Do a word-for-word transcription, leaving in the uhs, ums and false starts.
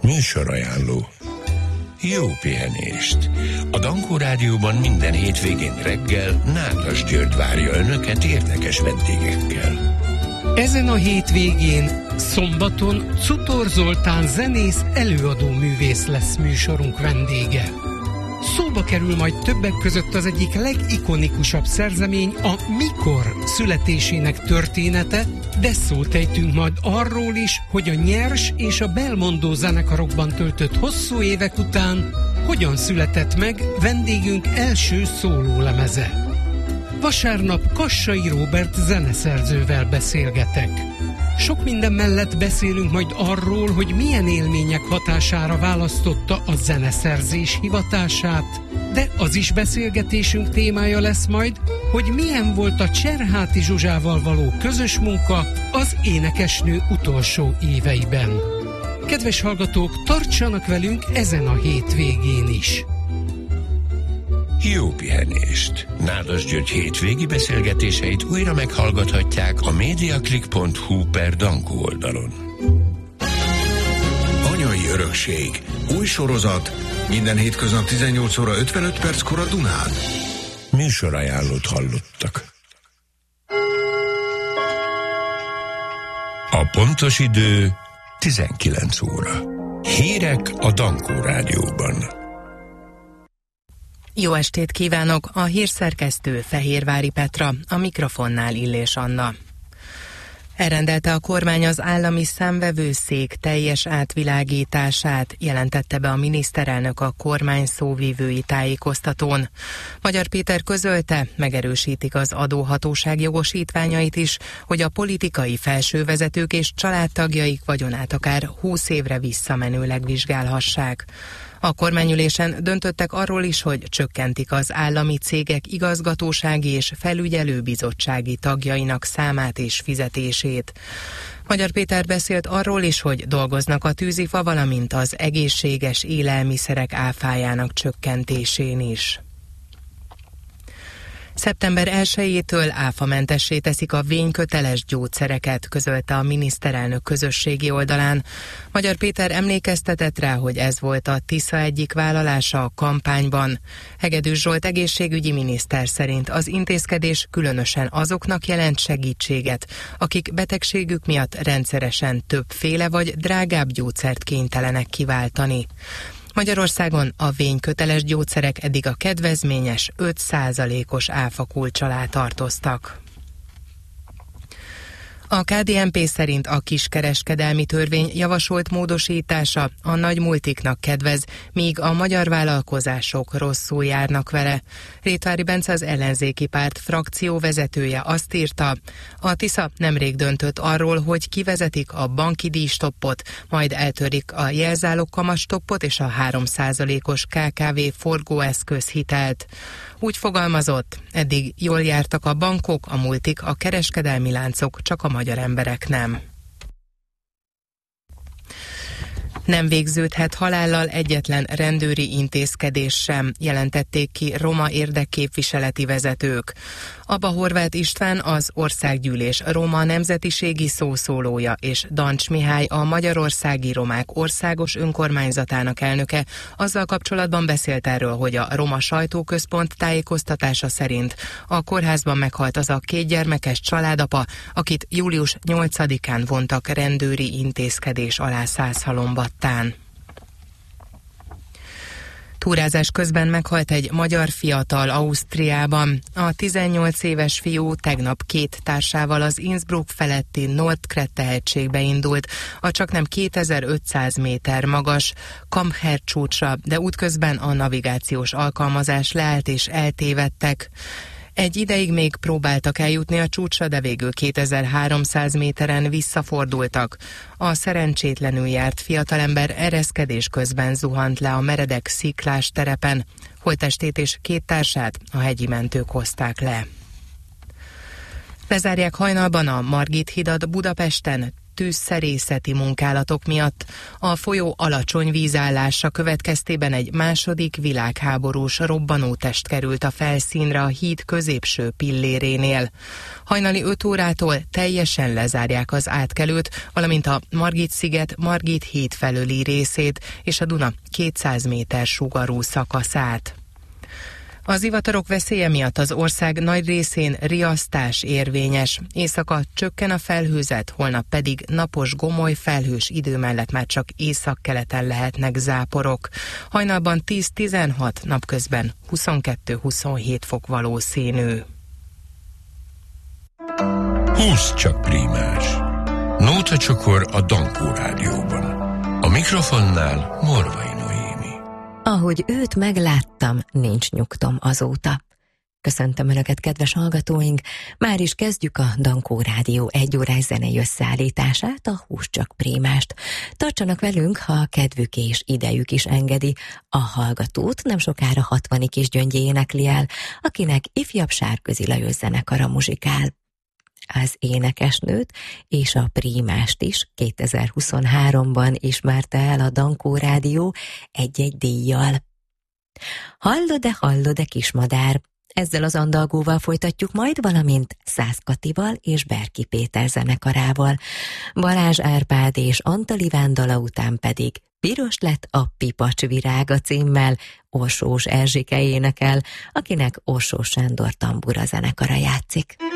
Műsorajánló. Jó pihenést! A Dankó Rádióban minden hétvégén reggel Nádas György várja Önöket érdekes vendégekkel. Ezen a hétvégén, szombaton Cutor Zoltán zenész, előadó művész lesz műsorunk vendége. Szóba kerül majd többek között az egyik legikonikusabb szerzemény, a Mikor születésének története, de szót ejtünk majd arról is, hogy a Nyers és a Belmondo zenekarokban töltött hosszú évek után hogyan született meg vendégünk első szólólemeze. Vasárnap Kassai Róbert zeneszerzővel beszélgetek. Sok minden mellett beszélünk majd arról, hogy milyen élmények hatására választotta a zeneszerzés hivatását, de az is beszélgetésünk témája lesz majd, hogy milyen volt a Cserháti Zsuzsával való közös munka az énekesnő utolsó éveiben. Kedves hallgatók, tartsanak velünk ezen a hétvégén is! Jó pihenést! Nádas György hétvégi beszélgetéseit újra meghallgathatják a mediaclick pont hu per Dankó oldalon. Anyai örökség. Új sorozat. Minden hétköznap tizennyolc óra ötvenöt perckor a Dunán. Műsorajánlót hallottak. A pontos idő tizenkilenc óra. Hírek a Dankó Rádióban. Jó estét kívánok! A hírszerkesztő Fehérvári Petra, a mikrofonnál Illés Anna. Elrendelte a kormány az állami számvevőszék teljes átvilágítását, jelentette be a miniszterelnök a kormány szóvivői tájékoztatón. Magyar Péter közölte, megerősítik az adóhatóság jogosítványait is, hogy a politikai felsővezetők és családtagjaik vagyonát akár húsz évre visszamenőleg vizsgálhassák. A kormányülésen döntöttek arról is, hogy csökkentik az állami cégek igazgatósági és felügyelőbizottsági tagjainak számát és fizetését. Magyar Péter beszélt arról is, hogy dolgoznak a tűzifa, valamint az egészséges élelmiszerek áfájának csökkentésén is. szeptember elsejétől áfamentessé teszik a vényköteles gyógyszereket, közölte a miniszterelnök közösségi oldalán. Magyar Péter emlékeztetett rá, hogy ez volt a Tisza egyik vállalása a kampányban. Hegedűs Zsolt egészségügyi miniszter szerint az intézkedés különösen azoknak jelent segítséget, akik betegségük miatt rendszeresen többféle vagy drágább gyógyszert kénytelenek kiváltani. Magyarországon a vényköteles gyógyszerek eddig a kedvezményes öt százalékos áfakulcs alá tartoztak. A ká dé en pé szerint a kiskereskedelmi törvény javasolt módosítása a nagy multiknak kedvez, míg a magyar vállalkozások rosszul járnak vele. Rétvári Bence, az ellenzéki párt frakcióvezetője azt írta, a Tisza nemrég döntött arról, hogy kivezetik a banki díjstoppot, majd eltörik a jelzálog kamatstoppot és a három százalékos ká ká vé forgóeszközhitelt. Úgy fogalmazott, eddig jól jártak a bankok, a multik, a kereskedelmi láncok, csak a magyar emberek nem. Nem végződhet halállal egyetlen rendőri intézkedés sem, jelentették ki roma érdekképviseleti vezetők. Aba Horváth István, az Országgyűlés roma nemzetiségi szószólója, és Dancs Mihály, a Magyarországi Romák Országos Önkormányzatának elnöke azzal kapcsolatban beszélt erről, hogy a Roma Sajtóközpont tájékoztatása szerint a kórházban meghalt az a két gyermekes családapa, akit július nyolcadikán vontak rendőri intézkedés alá Szászhalombattán. Túrázás közben meghalt egy magyar fiatal Ausztriában. A tizennyolc éves fiú tegnap két társával az Innsbruck feletti Nordkrette hegységbe indult, a csaknem kétezer-ötszáz méter magas Kamher csúcsra, de útközben a navigációs alkalmazás leállt és eltévedtek. Egy ideig még próbáltak eljutni a csúcsra, de végül kétezer-háromszáz méteren visszafordultak. A szerencsétlenül járt fiatalember ereszkedés közben zuhant le a meredek sziklás terepen. Holttestét és két társát a hegyi mentők hozták le. Lezárják hajnalban a Margit hidat Budapesten, tűzszerészeti munkálatok miatt. A folyó alacsony vízállása következtében egy második világháborús robbanótest került a felszínre a híd középső pillérénél. Hajnali öt órától teljesen lezárják az átkelőt, valamint a Margit-sziget Margit-híd felőli részét és a Duna kétszáz méter sugarú szakaszát. Az zivatarok veszélye miatt az ország nagy részén riasztás érvényes. Éjszaka csökken a felhőzet, holnap pedig napos, gomoly, felhős idő mellett már csak északkeleten lehetnek záporok. Hajnalban tíz-tizenhat, napközben huszonkettő-huszonhét fok valószínű. Húsz csak Prímás. Nóta csokor a Dankó Rádióban. A mikrofonnál Morvai Noémi. Ahogy őt megláttam, nincs nyugtom azóta. Köszöntöm Önöket, kedves hallgatóink! Már is kezdjük a Dankó Rádió egy órás zenei összeállítását, a Húsz csak Prímást. Tartsanak velünk, ha a kedvük és idejük is engedi. A hallgatót nem sokára Hatvani Kisgyöngyi énekli el, akinek ifjabb Sárközi Lajos zenekara muzsikál. Az énekesnőt és a Prímást is kétezer-huszonháromban ismerte el a Dankó Rádió egy-egy díjjal. Hallod-e, hallod-e kismadár? Ezzel az andalgóval folytatjuk majd, valamint Szász Katival és Berki Péter zenekarával. Balázs Árpád és Antal Iván dala után pedig Piros lett a pipacs virága címmel Orsós Erzsike énekel, akinek Orsós Sándor tambura zenekara játszik.